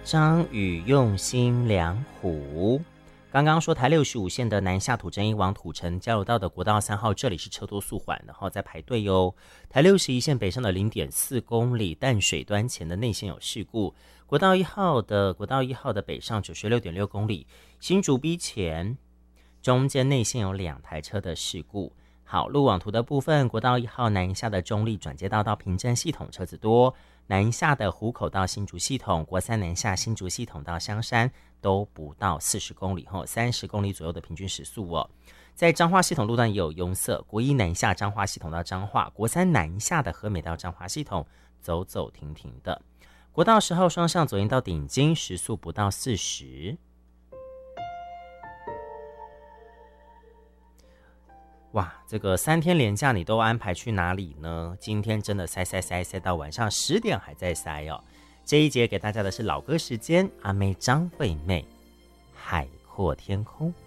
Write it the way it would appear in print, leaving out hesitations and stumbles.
张宇用心良苦。刚刚说台65线的南下土城一往土城交流道的国道3号，这里是车多速缓，然后在排队哟。台61线北上的 0.4 公里淡水端前的内线有事故，国道1号的北上 96.6 公里，新竹 B 前中间内线有2台车的事故。好，路网图的部分，国道1号南下的中立转接道到平镇系统车子多，南下的湖口到新竹系统，国3南下新竹系统到香山都不到40公里后，30公里左右的平均时速哦。在彰化系统路段也有拥塞，国1南下彰化系统到彰化，国3南下的和美到彰化系统走走停停的。国道10号双向左营到顶金时速不到40。哇，这个3天连假你都安排去哪里呢？今天真的塞到晚上10点还在塞哦。这一节给大家的是老歌时间，阿妹张惠妹，海阔天空。